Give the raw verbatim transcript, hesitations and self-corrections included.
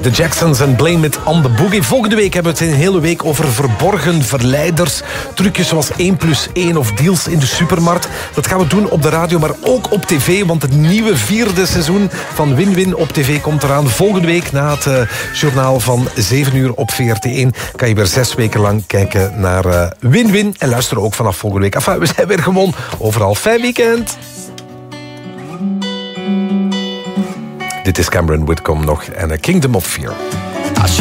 The Jacksons en Blame It on the Boogie. Volgende week hebben we het een hele week over verborgen verleiders. Trucjes zoals één plus één of deals in de supermarkt. Dat gaan we doen op de radio, maar ook op tv. Want het nieuwe vierde seizoen van Win-Win op tv komt eraan. Volgende week na het uh, journaal van zeven uur op V R T één... kan je weer zes weken lang kijken naar uh, Win-Win. En luisteren ook vanaf volgende week. Enfin, we zijn weer gewoon overal. Fijn weekend. Dit is Cameron Whitcomb nog en A Kingdom of Fear.